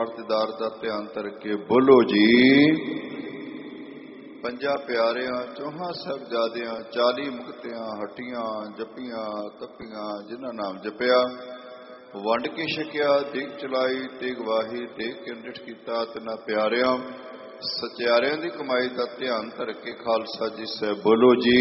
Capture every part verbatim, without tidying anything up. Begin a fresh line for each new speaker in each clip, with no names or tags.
ਆਰਤੀਦਾਰ ਦਾ ਧਿਆਨ ਧਰ ਕੇ ਬੋਲੋ ਜੀ। ਪੰਜਾਂ ਪਿਆਰਿਆਂ ਚੌਹਾਂ ਸਾਹਿਬਜ਼ਾਦਿਆਂ ਚਾਲੀ ਮੁਕਤਿਆਂ ਹੱਟੀਆਂ ਜੱਪੀਆਂ ਤੱਪੀਆਂ ਜਿਨ੍ਹਾਂ ਨਾਮ ਜਪਿਆ ਵੰਡ ਕੇ ਛਕਿਆ ਦੇਗ ਚਲਾਈ ਤੇਗ ਵਾਹੀ ਦੇਖ ਕੇ ਨਿਠ ਕੀਤਾ ਤਿਨਾਂ ਪਿਆਰਿਆਂ ਸਚਿਆਰਿਆਂ ਦੀ ਕਮਾਈ ਦਾ ਧਿਆਨ ਧਰ ਕੇ ਖਾਲਸਾ ਜੀ ਸਾਹਿਬ ਬੋਲੋ ਜੀ।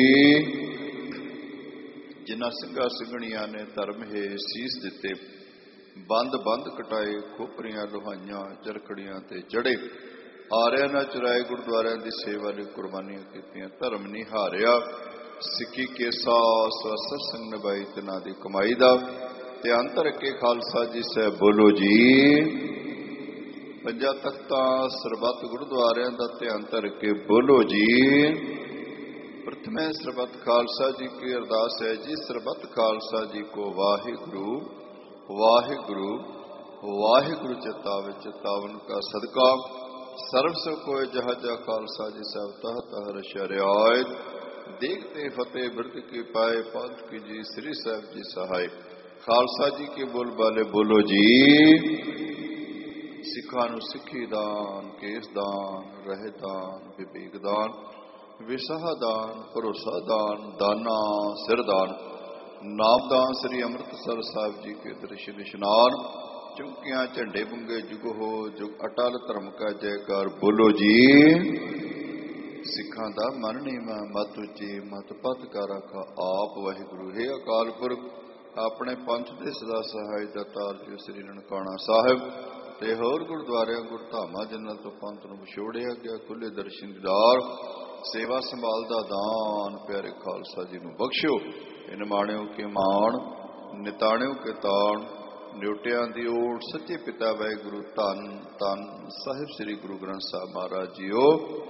ਜਿਨ੍ਹਾਂ ਸਿੰਘਾਂ ਸਿੰਘਣੀਆਂ ਨੇ ਧਰਮ ਹੈ ਸੀਸ ਦਿੱਤੇ ਬੰਦ ਬੰਦ ਕਟਾਏ ਖੋਪਰੀਆਂ ਲੋਹਾਈਆਂ ਚਰਖੜੀਆਂ ਤੇ ਚੜੇ ਆਰਿਆਂ ਨਾਲ ਚੁਰਾਏ ਗੁਰਦੁਆਰਿਆਂ ਦੀ ਸੇਵਾ ਲਈ ਕੁਰਬਾਨੀਆਂ ਕੀਤੀਆਂ ਧਰਮ ਨਹੀਂ ਹਾਰਿਆ ਸਿੱਖੀ ਕੇਸਾ ਸਤ ਸੰਗ ਨਿਭਾਈ ਤਿਨਾਂ ਦੀ ਕਮਾਈ ਦਾ ਧਿਆਨ ਧਰ ਕੇ ਖਾਲਸਾ ਜੀ ਸਾਹਿਬ ਬੋਲੋ ਜੀ। ਪੰਜਾਂ ਤਖਤਾਂ ਸਰਬੱਤ ਗੁਰਦੁਆਰਿਆਂ ਦਾ ਧਿਆਨ ਧਰ ਕੇ ਬੋਲੋ ਜੀ। ਪ੍ਰਥਮੇ ਸਰਬੱਤ ਖਾਲਸਾ ਜੀ ਕੀ ਅਰਦਾਸ ਹੈ ਜੀ। ਸਰਬੱਤ ਖਾਲਸਾ ਜੀ ਕੋ ਵਾਹਿਗੁਰੂ ਵਾਹਿਗੁਰੂ ਵਾਹਿਗੁਰੂ ਚਿਤਾਵੇ ਚਿਤਾਵਨ ਕਾ ਸਦਕਾ ਸਰਬ ਸੋ ਕੋਇ ਜਹਾ ਜਾ ਖਾਲਸਾ ਜੀ ਸਾਹਿਬ ਤਹ ਤਹ ਰਸ਼ਿਆ ਰਿਆਇਤ ਦੇਖਤੇ ਫਤਿਹ ਬਿਰਦ ਕੀ ਪਾਏ ਪੰਥ ਕੀ ਜੀ ਸ੍ਰੀ ਸਾਹਿਬ ਜੀ ਸਹਾਇ ਖਾਲਸਾ ਜੀ ਕੇ ਬੋਲ ਬਾਲੇ ਬੋਲੋ ਜੀ। ਸਿੱਖਾਂ ਨੂੰ ਸਿੱਖੀ ਦਾਨ ਕੇਸ ਦਾਨ ਰਹਿ ਦਾਨ ਵਿਵੇਕ ਦਾਨ ਵਿਸਾਹ ਦਾਨ ਭਰੋਸਾ ਦਾਨ ਦਾਨਾ ਸਿਰ ਦਾਨ ਨਾਮਦਾਨ ਸ੍ਰੀ ਅੰਮ੍ਰਿਤਸਰ ਸਾਹਿਬ ਜੀ ਕੇ ਦ੍ਰਿਸ਼ ਨਿਸ਼ਨਾਨ ਚੁੰਕਿਆਂ ਝੰਡੇ ਬੁੰਗੇ ਜੁਗ ਹੋ ਜੁਗ ਅਟਲ ਧਰਮ ਕਾ ਜੈਕਾਰ ਬੋਲੋ ਜੀ। ਸਿੱਖਾਂ ਦਾ ਮਨ ਨੀਵਾਂ ਮਤ ਉੱਚੀ ਮਤ ਪਤ ਕਾ ਰਾਖਾ ਆਪ ਵਾਹਿਗੁਰੂ ਹੈ ਅਕਾਲ ਪੁਰਖ ਆਪਣੇ ਪੰਥ ਦੇ ਸਦਾ ਸਹਾਇ ਦਾਤਾਰ ਜੀ ਸ੍ਰੀ ਨਨਕਾਣਾ ਸਾਹਿਬ ਤੇ ਹੋਰ ਗੁਰਦੁਆਰਿਆਂ ਗੁਰਧਾਮਾਂ ਜਿਨ੍ਹਾਂ ਤੋਂ ਪੰਥ ਨੂੰ ਵਿਛੋੜਿਆ ਗਿਆ ਖੁੱਲੇ ਦਰਸ਼ਨ ਦੀਦਾਰ ਸੇਵਾ ਸੰਭਾਲ ਦਾ ਦਾਨ ਪਿਆਰੇ ਖਾਲਸਾ ਜੀ ਨੂੰ ਬਖਸ਼ੋ। ਨਿਮਾਣਿਓ ਕੇ ਮਾਣ ਨਿਤਾਣਿਓ ਕੇ ਤਾਣ ਨਿਉਟਿਆਂ ਦੀ ਓਟ ਸੱਚੇ ਪਿਤਾ ਵਾਹਿਗੁਰੂ ਧੰਨ ਧੰਨ ਸਾਹਿਬ ਸ੍ਰੀ ਗੁਰੂ ਗ੍ਰੰਥ ਸਾਹਿਬ ਮਹਾਰਾਜ ਜੀਓ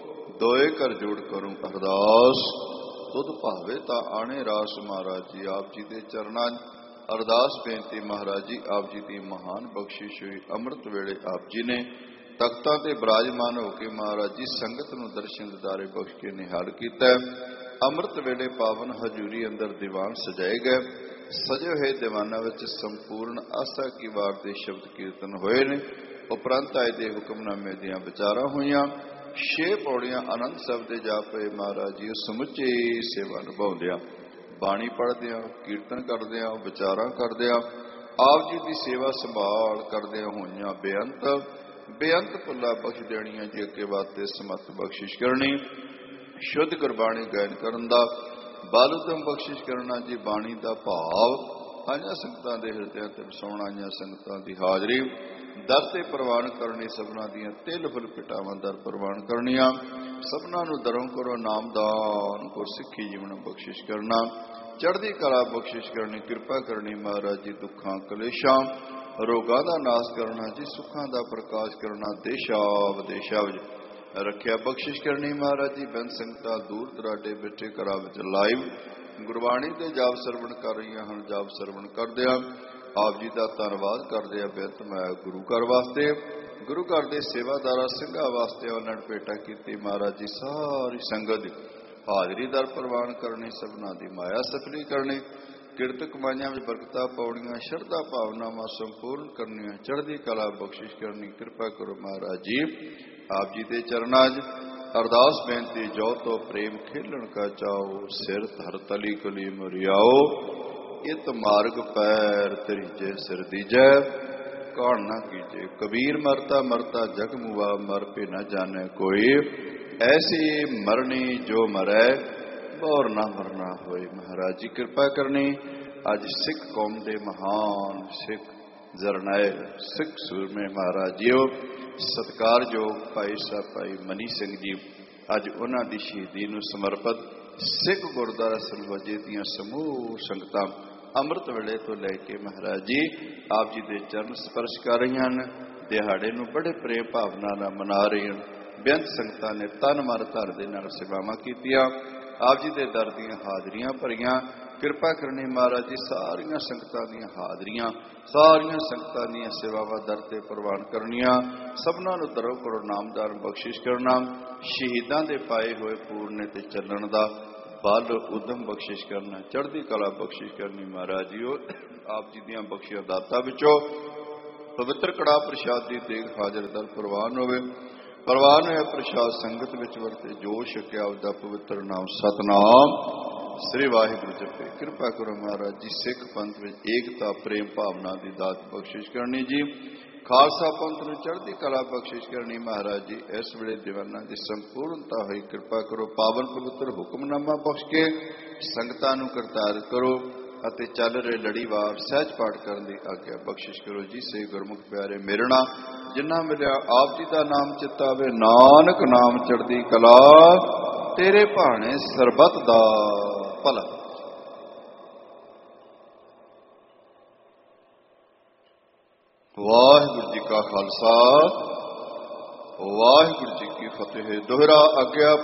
ਦੋਏ ਕਰ ਜੋੜ ਕਰੂੰ ਅਰਦਾਸ ਤੁਧ ਭਾਵੇ ਤਾਂ ਆਣੇ ਰਾਸ ਮਹਾਰਾਜ ਜੀ ਆਪ ਜੀ ਦੇ ਚਰਨਾਂ ਅਰਦਾਸ ਬੇਨਤੀ ਮਹਾਰਾਜ ਜੀ ਆਪ ਜੀ ਦੀ ਮਹਾਨ ਬਖਸ਼ਿਸ਼ ਹੋਈ ਅੰਮ੍ਰਿਤ ਵੇਲੇ ਆਪ ਜੀ ਨੇ ਤਖਤਾਂ ਤੇ ਬਿਰਾਜਮਾਨ ਹੋ ਕੇ ਮਹਾਰਾਜ ਜੀ ਸੰਗਤ ਨੂੰ ਦਰਸ਼ਨ ਦਿਦਾਰੇ ਬਖਸ਼ ਕੇ ਨਿਹਾਲ ਕੀਤਾ। ਅੰਮ੍ਰਿਤ ਵੇਲੇ ਪਾਵਨ ਹਜ਼ੂਰੀ ਅੰਦਰ ਦੀਵਾਨ ਸਜਾਏ ਗਏ ਸਜੇ ਹੋਏ ਦੀਵਾਨਾਂ ਵਿੱਚ ਸੰਪੂਰਨ ਆਸਾ ਕੀ ਵਾਰ ਦੇ ਸ਼ਬਦ ਕੀਰਤਨ ਹੋਏ ਨੇ ਉਪਰੰਤ ਆਏ ਦੇ ਹੁਕਮਨਾਮੇ ਦੀਆਂ ਵਿਚਾਰਾਂ ਹੋਈਆਂ ਛੇ ਪੌੜੀਆਂ ਆਨੰਦ ਸਾਹਿਬ ਦੇ ਜਾ ਪਏ ਮਹਾਰਾਜ ਜੀ ਸਮੁੱਚੀ ਸੇਵਾ ਨਿਭਾਉਂਦਿਆਂ ਬਾਣੀ ਪੜ੍ਹਦਿਆਂ ਕੀਰਤਨ ਕਰਦਿਆਂ ਵਿਚਾਰਾਂ ਕਰਦਿਆਂ ਆਪ ਜੀ ਦੀ ਸੇਵਾ ਸੰਭਾਲ ਕਰਦਿਆਂ ਹੋਈਆਂ ਬੇਅੰਤ ਬੇਅੰਤ ਭੁੱਲਾਂ ਬਖਸ਼ ਦੇਣੀਆਂ ਜੀ ਅੱਗੇ ਵਾਸਤੇ ਸਮੱਤ ਬਖਸ਼ਿਸ਼ ਕਰਨੀ ਸ਼ੁੱਧ ਗੁਰਬਾਣੀ ਗਾਇਨ ਕਰਨ ਦਾ ਬਲ ਉਦਮ ਬਖਸ਼ਿਸ਼ ਕਰਨਾ ਜੀ ਬਾਣੀ ਦਾ ਭਾਵ ਆਈਆਂ ਸੰਗਤਾਂ ਦੇ ਹਿਰਦਿਆਂ ਤੇ ਵਸਾਉਣ ਆਈਆਂ ਸੰਗਤਾਂ ਦੀ ਹਾਜ਼ਰੀ ਦਰ ਤੇ ਪ੍ਰਵਾਨ ਕਰਨੀ ਸਭਨਾਂ ਦੀਆਂ ਤਿਲ ਫੁੱਲ ਪਿਟਾਵਾਂ ਦਰ ਪ੍ਰਵਾਨ ਕਰਨੀਆਂ ਸਭਨਾਂ ਨੂੰ ਦਰੋਂ ਕਰੋ ਨਾਮਦਾਨ ਕੋ ਸਿੱਖੀ ਜੀਵਨ ਬਖਸ਼ਿਸ਼ ਕਰਨਾ ਚੜ੍ਹਦੀ ਕਲਾ ਬਖਸ਼ਿਸ਼ ਕਰਨੀ ਕਿਰਪਾ ਕਰਨੀ ਮਹਾਰਾਜ ਜੀ ਦੁੱਖਾਂ ਕਲੇਸ਼ਾਂ ਰੋਗਾਂ ਦਾ ਨਾਸ਼ ਕਰਨਾ ਜੀ ਸੁੱਖਾਂ ਦਾ ਪ੍ਰਕਾਸ਼ ਕਰਨਾ ਦੇਸ਼ਾਂ ਵਿਦੇਸ਼ਾਂ ਵਿੱਚ ਰੱਖਿਆ ਬਖਸ਼ਿਸ਼ ਕਰਨੀ ਮਹਾਰਾਜ ਜੀ ਬੇਨ ਸੰਗਤਾਂ ਦੂਰ ਦਰਾਡੇ ਬੈਠੇ ਘਰਾਂ ਵਿੱਚ ਲਾਈਵ ਗੁਰਬਾਣੀ ਦੇ ਜਾਪ ਸਰਵਣ ਕਰ ਰਹੀਆਂ ਹਨ ਜਾਪ ਸਰਵਣ ਕਰਦਿਆਂ ਆਪ ਜੀ ਦਾ ਧੰਨਵਾਦ ਕਰਦੇ ਆ ਬੇਨਤ ਮੈਂ ਗੁਰੂ ਘਰ ਵਾਸਤੇ ਗੁਰੂ ਘਰ ਦੇ ਸੇਵਾਦਾਰਾਂ ਸਿੰਘਾਂ ਵਾਸਤੇ ਉਹਨਾਂ ਨੇ ਭੇਟਾ ਕੀਤੀ ਮਹਾਰਾਜ ਜੀ ਸਾਰੀ ਸੰਗਤ ਦੀ ਹਾਜ਼ਰੀ ਦਰ ਪ੍ਰਵਾਨ ਕਰਨੀ ਸਭਨਾਂ ਦੀ ਮਾਇਆ ਸਫਲੀ ਕਰਨੀ ਕਿਰਤ ਕਮਾਈਆਂ ਵਿੱਚ ਬਰਕਤਾਂ ਪਾਉਣੀਆਂ ਸ਼ਰਧਾ ਭਾਵਨਾਵਾਂ ਸੰਪੂਰਨ ਕਰਨੀਆਂ ਚੜ੍ਹਦੀ ਕਲਾ ਬਖਸ਼ਿਸ਼ ਕਰਨੀ ਕਿਰਪਾ ਕਰੋ ਮਹਾਰਾਜ ਜੀ ਆਪ ਜੀ ਦੇ ਚਰਨਾਂ 'ਚ ਅਰਦਾਸ ਬੇਨਤੀ ਜੋ ਤੋ ਪ੍ਰੇਮ ਖੇਲਣ ਕਾ ਚਾਓ ਸਿਰ ਧਰ ਤਲੀ ਕੁਲੀ ਮੁਰਿਆਓ ਇਤ ਮਾਰਗ ਪੈਰ ਤਰੀਜੇ ਸਿਰ ਦੀਜੈ ਕੌਣ ਨਾ ਕੀਜੇ ਕਬੀਰ ਮਰਤਾ ਮਰਤਾ ਜਗ ਮੁਆ ਮਰ ਪੇ ਨਾ ਜਾਣੇ ਕੋਈ ਐਸੀ ਮਰਨੀ ਜੋ ਮਰੈ ਔਰ ਨਾ ਮਰਨਾ ਹੋਏ ਮਹਾਰਾਜ ਜੀ ਕਿਰਪਾ ਕਰਨੀ ਅੱਜ ਸਿੱਖ ਕੌਮ ਦੇ ਮਹਾਨ ਸਿੱਖ ਜਰਨੈਲ ਸਿੱਖ ਸੂਰਮੇ ਮਹਾਰਾਜ ਜੀਓ ਸਤਿਕਾਰਯੋਗ ਭਾਈ ਸਾਹਿਬ ਭਾਈ ਮਨੀ ਸਿੰਘ ਜੀ ਅੱਜ ਉਹਨਾਂ ਦੀ ਸ਼ਹੀਦੀ ਨੂੰ ਸਮਰਪਿਤ ਸਿੱਖ ਗੁਰਦੁਆਰਾ ਸਲਵਜੇ ਦੀਆਂ ਸਮੂਹ ਸੰਗਤਾਂ ਅੰਮ੍ਰਿਤ ਵੇਲੇ ਤੋਂ ਲੈ ਕੇ ਮਹਾਰਾਜ ਜੀ ਆਪ ਜੀ ਦੇ ਚਰਨ ਸਪਰਸ਼ ਕਰ ਰਹੀਆਂ ਹਨ ਦਿਹਾੜੇ ਨੂੰ ਬੜੇ ਪ੍ਰੇਮ ਭਾਵਨਾ ਨਾਲ ਮਨਾ ਰਹੀਆਂ ਬੇਅੰਤ ਸੰਗਤਾਂ ਨੇ ਤਨ ਮਨ ਧਨ ਦੇ ਨਾਲ ਸੇਵਾਵਾਂ ਕੀਤੀਆਂ ਆਪ ਜੀ ਦੇ ਦਰ ਦੀਆਂ ਹਾਜ਼ਰੀਆਂ ਭਰੀਆਂ ਕਿਰਪਾ ਕਰਨੀ ਮਹਾਰਾਜ ਜੀ ਸਾਰੀਆਂ ਸੰਗਤਾਂ ਦੀਆਂ ਹਾਜ਼ਰੀਆਂ ਸਾਰੀਆਂ ਸੰਗਤਾਂ ਦੀਆਂ ਸੇਵਾਵਾਂ ਦਰ ਤੇ ਪ੍ਰਵਾਨ ਕਰਨੀਆਂ ਸਭਨਾਂ ਨੂੰ ਦਰੋ ਕਰੋ ਨਾਮਦਾਨ ਬਖਸ਼ਿਸ਼ ਕਰਨਾ ਸ਼ਹੀਦਾਂ ਦੇ ਪਾਏ ਹੋਏ ਪੂਰਨੇ ਤੇ ਚੱਲਣ ਦਾ ਬਲ ਉਦਮ ਬਖਸ਼ਿਸ਼ ਕਰਨਾ ਚੜ੍ਹਦੀ ਕਲਾ ਬਖਸ਼ਿਸ਼ ਕਰਨੀ ਮਹਾਰਾਜ ਜੀਓ ਆਪ ਜੀ ਦੀਆਂ ਬਖਸ਼ੀਆਂ ਦਾਤਾਂ ਵਿੱਚੋਂ ਪਵਿੱਤਰ ਕੜਾ ਪ੍ਰਸ਼ਾਦ ਦੀ ਦੇਗ ਹਾਜ਼ਰ ਦਰ ਪ੍ਰਵਾਨ ਹੋਵੇ। ਪ੍ਰਵਾਨ ਹੋਇਆ ਪ੍ਰਸ਼ਾਦ ਸੰਗਤ ਵਿੱਚ ਵਰਤੇ, ਜੋ ਛਕਿਆ ਉਹਦਾ ਪਵਿੱਤਰ ਨਾਮ ਸਤਨਾਮ ਸ੍ਰੀ ਵਾਹਿਗੁਰੂ ਜਪੇ। ਕਿਰਪਾ ਕਰੋ ਮਹਾਰਾਜ ਜੀ, ਸਿੱਖ ਪੰਥ ਵਿੱਚ ਏਕਤਾ ਪ੍ਰੇਮ ਭਾਵਨਾ ਦੀ ਦਾਤ ਬਖਸ਼ਿਸ਼ ਕਰਨੀ ਜੀ। ਖਾਲਸਾ ਪੰਥ ਨੂੰ ਚੜ੍ਹਦੀ ਕਲਾ ਬਖਸ਼ਿਸ਼ ਕਰਨੀ ਮਹਾਰਾਜ ਜੀ। ਇਸ ਵੇਲੇ ਦੀਵਾਨਾਂ ਦੀ ਸੰਪੂਰਨਤਾ ਹੋਈ, ਕਿਰਪਾ ਕਰੋ ਪਾਵਨ ਪਵਿੱਤਰ ਹੁਕਮਨਾਮਾ ਬਖਸ਼ ਕੇ ਸੰਗਤਾਂ ਨੂੰ ਕਰਤਾਰ ਕਰੋ ਅਤੇ ਚੱਲ ਰਹੇ ਲੜੀਵਾਰ ਸਹਿਜ ਪਾਠ ਕਰਨ ਦੀ ਆਗਿਆ ਬਖਸ਼ਿਸ਼ ਕਰੋ ਜੀ। ਸੇ ਗੁਰਮੁਖ ਪਿਆਰੇ ਮੇਰਣਾ ਜਿਨ੍ਹਾਂ ਮਿਲਿਆ ਆਪ ਜੀ ਦਾ ਨਾਮ ਚਿਤਾਵੇ, ਨਾਨਕ ਨਾਮ ਚੜ੍ਹਦੀ ਕਲਾ ਤੇਰੇ ਭਾਣੇ ਸਰਬੱਤ ਦਾ ਭਲਾ। ਵਾਹਿਗੁਰੂ ਜੀ ਕਾ ਖਾਲਸਾ, ਵਾਹਿਗੁਰੂ ਜੀ ਕੀ ਫਤਿਹ। ਦੋਹਰਾ ਆਗਿਆ